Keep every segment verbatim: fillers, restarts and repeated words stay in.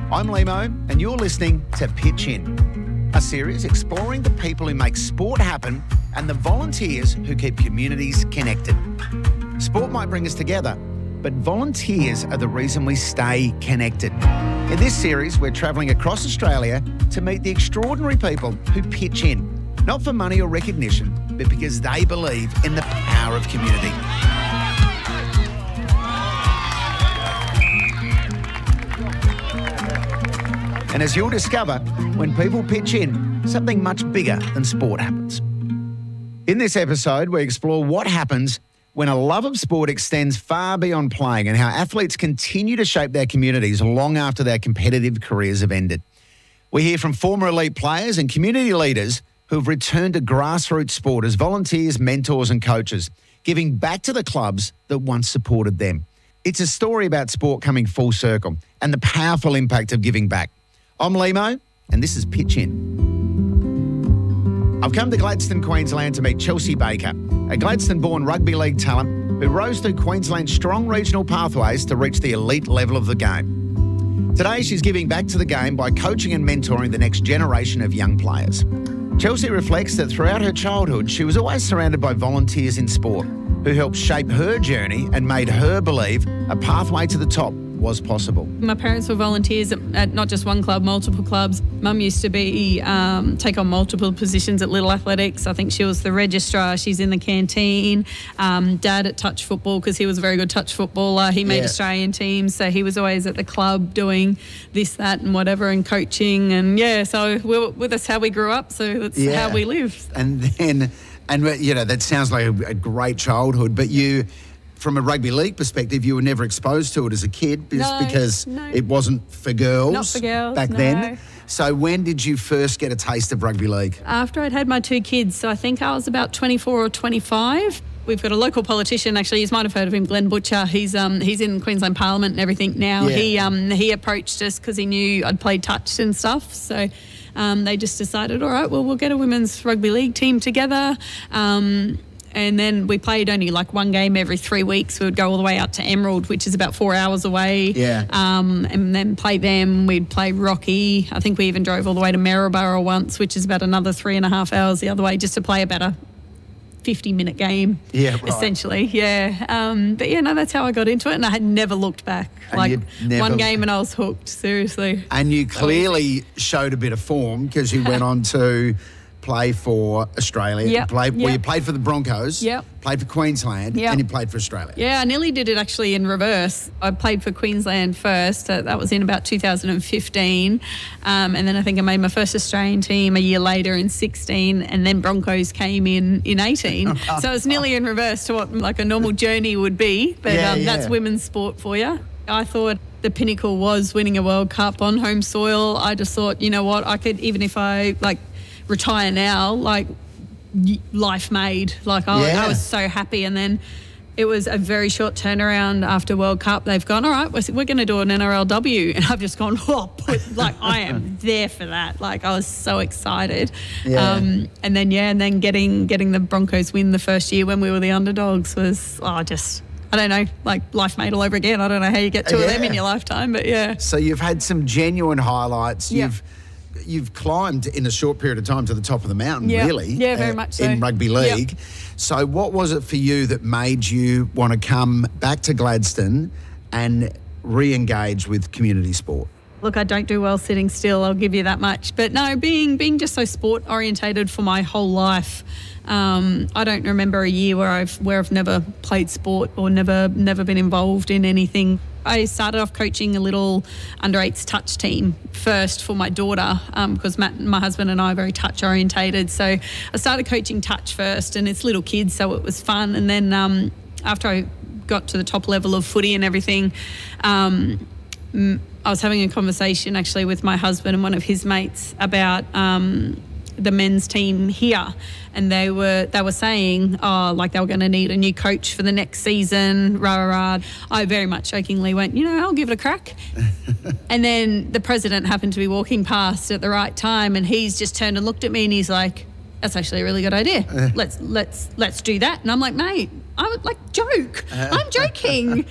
I'm Limo, and you're listening to Pitch In, a series exploring the people who make sport happen and the volunteers who keep communities connected. Sport might bring us together, but volunteers are the reason we stay connected. In this series, we're travelling across Australia to meet the extraordinary people who pitch in, not for money or recognition, but because they believe in the power of community. And as you'll discover, when people pitch in, something much bigger than sport happens. In this episode, we explore what happens when a love of sport extends far beyond playing and how athletes continue to shape their communities long after their competitive careers have ended. We hear from former elite players and community leaders who have returned to grassroots sport as volunteers, mentors and coaches, giving back to the clubs that once supported them. It's a story about sport coming full circle and the powerful impact of giving back. I'm Limo, and this is Pitch In. I've come to Gladstone, Queensland to meet Chelsea Baker, a Gladstone-born rugby league talent who rose through Queensland's strong regional pathways to reach the elite level of the game. Today, she's giving back to the game by coaching and mentoring the next generation of young players. Chelsea reflects that throughout her childhood, she was always surrounded by volunteers in sport who helped shape her journey and made her believe a pathway to the top was possible. My parents were volunteers at, at not just one club, multiple clubs. Mum used to be um, take on multiple positions at Little Athletics. I think she was the registrar. She's in the canteen. Um, Dad at touch football because he was a very good touch footballer. He made yeah. Australian teams, so he was always at the club doing this, that, and whatever, and coaching. And yeah, so we're, well, that's how we grew up. So that's yeah. how we live. And then, and you know, that sounds like a, a great childhood, but you. From a rugby league perspective, you were never exposed to it as a kid just no, because no. it wasn't for girls, Not for girls back no. then. So when did you first get a taste of rugby league? After I'd had my two kids. So I think I was about twenty-four or twenty-five. We've got a local politician, actually, you might have heard of him, Glenn Butcher. He's um he's in Queensland Parliament and everything now. Yeah. He um he approached us because he knew I'd played touch and stuff. So um, they just decided, all right, well, we'll get a women's rugby league team together. Um And then we played only like one game every three weeks. We would go all the way out to Emerald, which is about four hours away. Yeah. Um, and then play them. We'd play Rocky. I think we even drove all the way to Maryborough once, which is about another three and a half hours the other way, just to play about a fifty-minute game. Yeah, right. Essentially, yeah. Um, but yeah, no, that's how I got into it, and I had never looked back. And like never... one game and I was hooked. Seriously. And you clearly showed a bit of form because you went on to play for Australia. Yep. You played, Yep. Well, you played for the Broncos, Yep. played for Queensland, Yep. and you played for Australia. Yeah, I nearly did it actually in reverse. I played for Queensland first. Uh, that was in about two thousand fifteen. Um, and then I think I made my first Australian team a year later in sixteen, and then Broncos came in in eighteen. So it's nearly in reverse to what like a normal journey would be. But yeah, um, yeah. that's women's sport for you. I thought the pinnacle was winning a World Cup on home soil. I just thought, you know what, I could, even if I like retire now, like life made. Like I, yeah. I was so happy. And then it was a very short turnaround after World Cup. They've gone, all right, we're, we're going to do an N R L W. And I've just gone, oh, like I am there for that. Like I was so excited. Yeah. Um, and then, yeah, and then getting getting the Broncos win the first year when we were the underdogs was, oh, just... I don't know, like life made all over again. I don't know how you get two yeah. of them in your lifetime, but yeah. So you've had some genuine highlights. Yep. You've you've climbed in a short period of time to the top of the mountain, Yep. really. Yeah, very uh, much so. In rugby league. Yep. So what was it for you that made you want to come back to Gladstone and re-engage with community sport? Look, I don't do well sitting still, I'll give you that much. But no, being being just so sport orientated for my whole life, um, I don't remember a year where I've where I've never played sport or never never been involved in anything. I started off coaching a little under eights touch team first for my daughter um, because Matt, my husband and I are very touch orientated. So I started coaching touch first, and it's little kids, so it was fun. And then um, after I got to the top level of footy and everything, um, I was having a conversation actually with my husband and one of his mates about um, the men's team here, and they were they were saying, oh, like they were going to need a new coach for the next season, rah, rah, rah. I very much jokingly went, you know, I'll give it a crack. And then the president happened to be walking past at the right time, and he's just turned and looked at me and he's like, that's actually a really good idea. Let's let's let's do that. And I'm like, mate, I would like joke. I'm joking.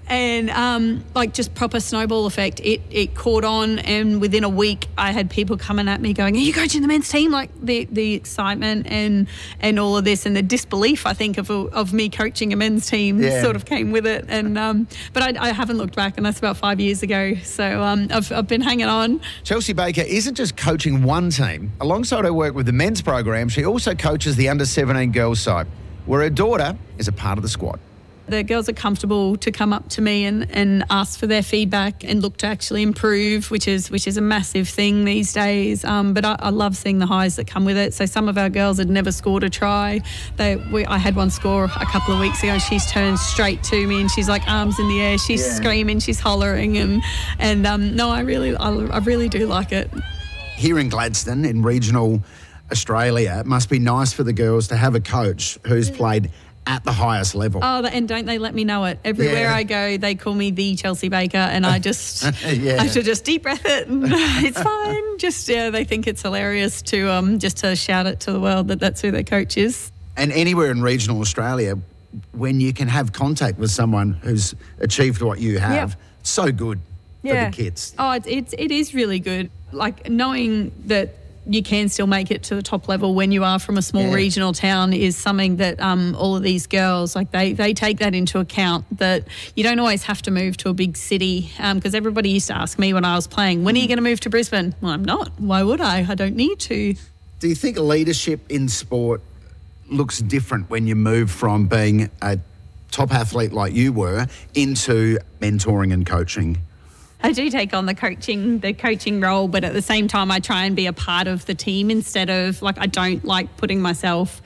and um, like just proper snowball effect. It it caught on, and within a week, I had people coming at me going, "Are you coaching the men's team?" Like the the excitement and and all of this, and the disbelief, I think, of of me coaching a men's team Yeah. sort of came with it. And um, but I, I haven't looked back, and that's about five years ago. So um, I've I've been hanging on. Chelsea Baker isn't just coaching one team. Alongside her work with the men's program, she also coaches the under seventeen girls side, where her daughter is a part of the squad. The girls are comfortable to come up to me and, and ask for their feedback and look to actually improve, which is which is a massive thing these days. Um, but I, I love seeing the highs that come with it. So some of our girls had never scored a try. They, we, I had one score a couple of weeks ago, and she's turned straight to me, and she's like arms in the air, she's Yeah. screaming, she's hollering, and and um, no, I really, I, I really do like it. Here in Gladstone, in regional Australia, it must be nice for the girls to have a coach who's played at the highest level. Oh, and don't they let me know it. Everywhere Yeah. I go, they call me the Chelsea Baker, and I just Yeah. I have to just deep breath it, and it's fine. Just, yeah, they think it's hilarious to um just to shout it to the world that that's who their coach is. And anywhere in regional Australia, when you can have contact with someone who's achieved what you have, Yep. so good for the kids. Oh, it's, it's it is really good. Like knowing that you can still make it to the top level when you are from a small Yeah. regional town is something that um, all of these girls, like they, they take that into account, that you don't always have to move to a big city, because um, everybody used to ask me when I was playing, when are you going to move to Brisbane? Well, I'm not. Why would I? I don't need to. Do you think leadership in sport looks different when you move from being a top athlete like you were into mentoring and coaching? I do take on the coaching, the coaching role, but at the same time, I try and be a part of the team instead of, like, I don't like putting myself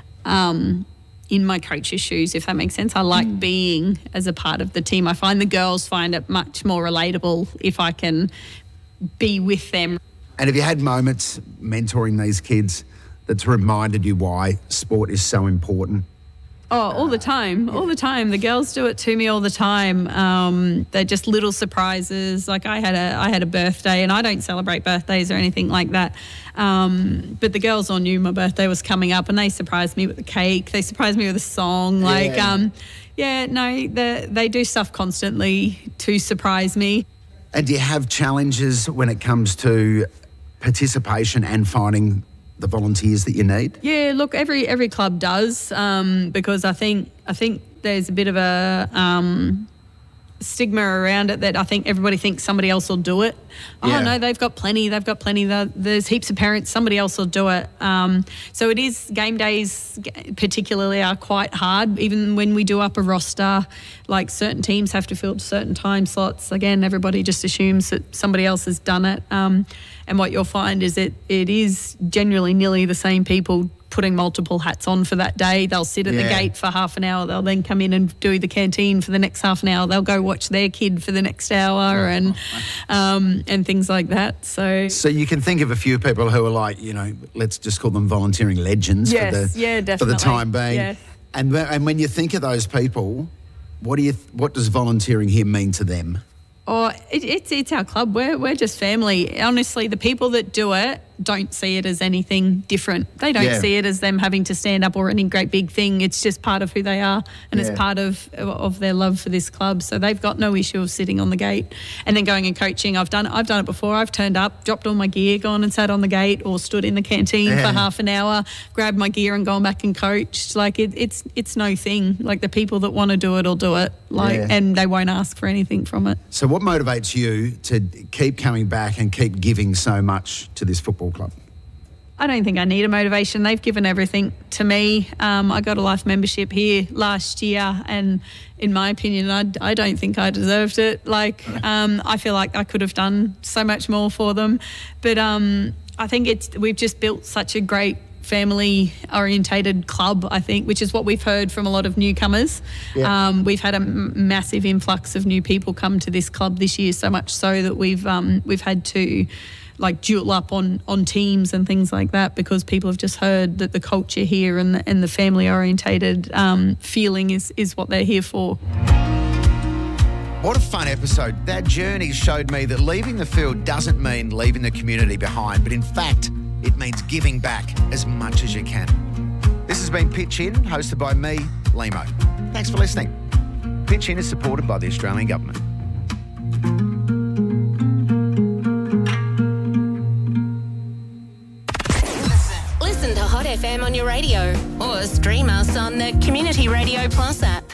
um, in my coach's shoes, if that makes sense. I like mm. being as a part of the team. I find the girls find it much more relatable if I can be with them. And have you had moments mentoring these kids that's reminded you why sport is so important? Oh, all the time, all the time. The girls do it to me all the time. Um, they're just little surprises. Like I had a, I had a birthday, and I don't celebrate birthdays or anything like that. Um, but the girls all knew my birthday was coming up, and they surprised me with a cake. They surprised me with a song. Like, Yeah. um, yeah, no, they they do stuff constantly to surprise me. And do you have challenges when it comes to participation and finding the volunteers that you need? Yeah, look, every every club does, um, because I think I think there's a bit of a um, stigma around it that I think everybody thinks somebody else will do it. Oh Yeah. no, they've got plenty. They've got plenty. There's heaps of parents. Somebody else will do it. Um, so it is, game days particularly are quite hard. Even when we do up a roster, like certain teams have to fill certain time slots. Again, everybody just assumes that somebody else has done it. Um, and what you'll find is that it is generally nearly the same people putting multiple hats on for that day. They'll sit at Yeah. the gate for half an hour. They'll then come in and do the canteen for the next half an hour. They'll go watch their kid for the next hour, and um, and things like that. So So you can think of a few people who are like, you know, let's just call them volunteering legends Yes, for the yeah, for the definitely. time being. Yes. And whe- and when you think of those people, what do you th- what does volunteering here mean to them? Oh, it, it's it's our club. We're we're just family. Honestly, the people that do it don't see it as anything different. They don't Yeah. see it as them having to stand up or any great big thing. It's just part of who they are, and Yeah. it's part of of their love for this club. So they've got no issue of sitting on the gate and then going and coaching. I've done I've done it before. I've turned up, dropped all my gear, gone and sat on the gate, or stood in the canteen Yeah. for half an hour, grabbed my gear and gone back and coached. Like it, it's it's no thing. Like the people that want to do it will do it. Like Yeah. and they won't ask for anything from it. So what motivates you to keep coming back and keep giving so much to this football club? I don't think I need a motivation. They've given everything to me. Um, I got a life membership here last year, and in my opinion, I, I don't think I deserved it. Like, um, I feel like I could have done so much more for them. But um, I think it's we've just built such a great family orientated club, I think, which is what we've heard from a lot of newcomers. Yeah. Um, we've had a m- massive influx of new people come to this club this year, so much so that we've um, we've had to like duel up on on teams and things like that, because people have just heard that the culture here and the, and the family orientated um, feeling is is what they're here for. What a fun episode. That journey showed me that leaving the field doesn't mean leaving the community behind, but in fact, it means giving back as much as you can. This has been Pitch In, hosted by me, Limo. Thanks for listening. Pitch In is supported by the Australian Government. Listen to Hot F M on your radio or stream us on the Community Radio Plus app.